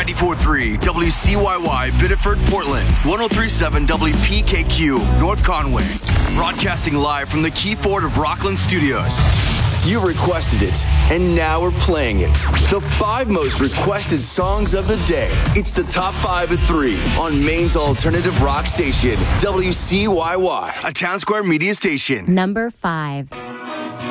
94.3 WCYY Biddeford, Portland. 103.7 WPKQ North Conway. Broadcasting live from the Key Ford of Rockland Studios. You requested it, and now we're playing it. The 5 most requested songs of the day. It's the top 5 at 3 on Maine's alternative rock station, WCYY, a Town Square media station. Number 5.